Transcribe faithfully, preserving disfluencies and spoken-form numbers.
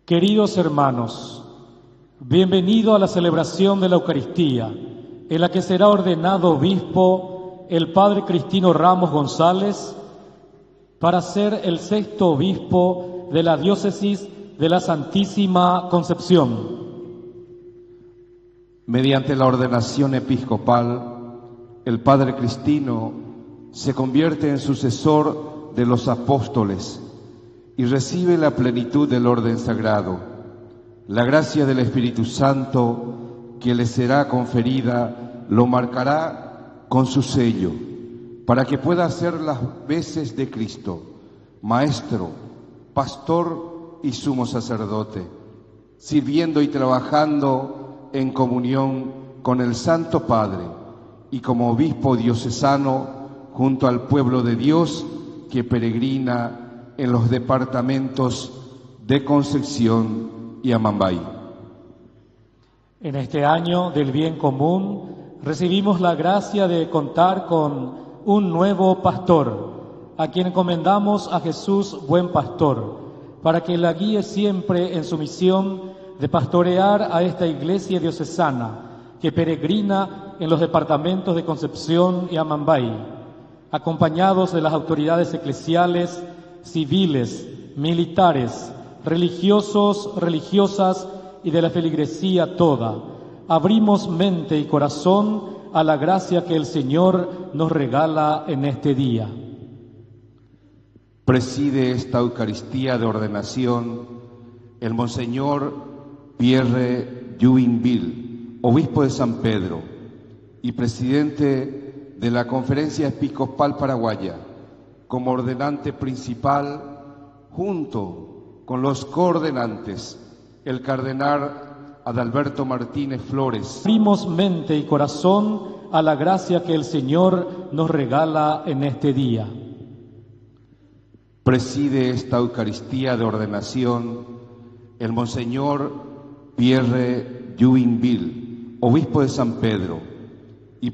Queridos hermanos, bienvenido a la celebración de la Eucaristía, en la que será ordenado obispo el Padre Cristino Ramos González para ser el sexto obispo de la diócesis de la Santísima Concepción. Mediante la ordenación episcopal, el Padre Cristino se convierte en sucesor de los apóstoles y recibe la plenitud del orden sagrado. La gracia del Espíritu Santo que le será conferida lo marcará con su sello, para que pueda hacer las veces de Cristo, Maestro, Pastor y Sumo Sacerdote, sirviendo y trabajando en comunión con el Santo Padre y como obispo diocesano junto al pueblo de Dios que peregrina en los departamentos de Concepción y Amambay. En este año del bien común recibimos la gracia de contar con un nuevo pastor, a quien encomendamos a Jesús, buen pastor, para que la guíe siempre en su misión de pastorear a esta iglesia diocesana que peregrina en los departamentos de Concepción y Amambay, acompañados de las autoridades eclesiales, civiles, militares, religiosos, religiosas y de la feligresía toda. Abrimos mente y corazón a la gracia que el Señor nos regala en este día. Preside esta Eucaristía de ordenación el Monseñor Pierre Juinville, obispo de San Pedro y presidente de la Conferencia Episcopal Paraguaya, como ordenante principal, junto con los coordenantes, el cardenal Adalberto Martínez Flores. Abrimos mente y corazón a la gracia que el Señor nos regala en este día. Preside esta Eucaristía de ordenación el Monseñor Pierre Juinville, obispo de San Pedro